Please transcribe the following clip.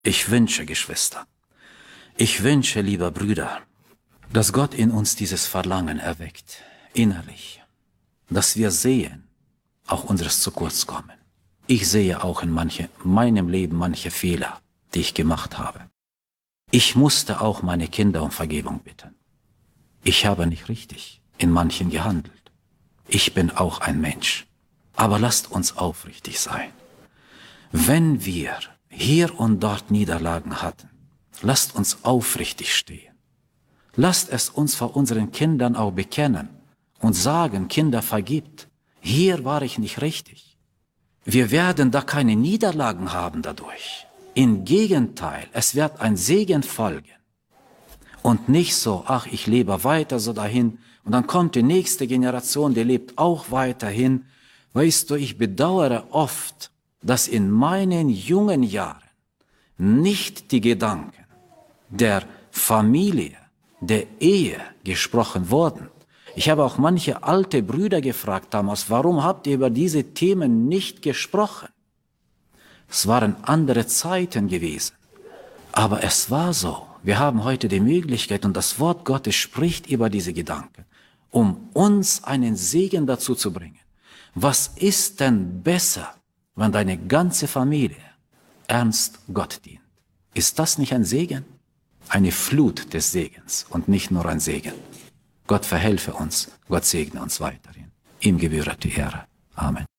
Ich wünsche, Geschwister, ich wünsche, lieber Brüder, dass Gott in uns dieses Verlangen erweckt, innerlich, dass wir sehen, auch unseres zu kurz kommen. Ich sehe auch in meinem Leben manche Fehler, die ich gemacht habe. Ich musste auch meine Kinder um Vergebung bitten. Ich habe nicht richtig in manchen gehandelt. Ich bin auch ein Mensch. Aber lasst uns aufrichtig sein. Wenn wir hier und dort Niederlagen hatten, lasst uns aufrichtig stehen. Lasst es uns vor unseren Kindern auch bekennen und sagen, Kinder, vergibt. Hier war ich nicht richtig. Wir werden da keine Niederlagen haben dadurch. Im Gegenteil, es wird ein Segen folgen. Und nicht so, ach, ich lebe weiter so dahin. Und dann kommt die nächste Generation, die lebt auch weiterhin. Weißt du, ich bedauere oft, dass in meinen jungen Jahren nicht die Gedanken der Familie, der Ehe gesprochen wurden. Ich habe auch manche alte Brüder gefragt damals, warum habt ihr über diese Themen nicht gesprochen? Es waren andere Zeiten gewesen. Aber es war so. Wir haben heute die Möglichkeit und das Wort Gottes spricht über diese Gedanken, um uns einen Segen dazu zu bringen. Was ist denn besser, wenn deine ganze Familie ernst Gott dient? Ist das nicht ein Segen? Eine Flut des Segens und nicht nur ein Segen. Gott verhelfe uns, Gott segne uns weiterhin. Ihm gebührt die Ehre. Amen.